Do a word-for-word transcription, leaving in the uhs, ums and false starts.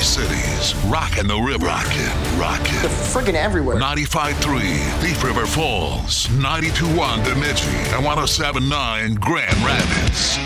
Cities, rockin' the river. Rockin', rockin'. They're friggin' everywhere. ninety-five point three Thief River Falls, ninety-two point one Bemidji, and one oh seven point nine Grand Rapids.